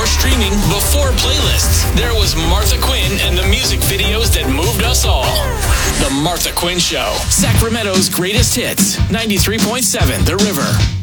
streaming before playlists. There was Martha Quinn and the music videos that moved us all. The Martha Quinn Show, Sacramento's greatest hits, 93.7 The River.